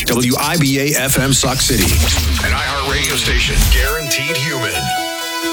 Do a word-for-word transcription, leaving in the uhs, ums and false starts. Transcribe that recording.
W I B A F M Sauk City. An iHeart radio station guaranteed human.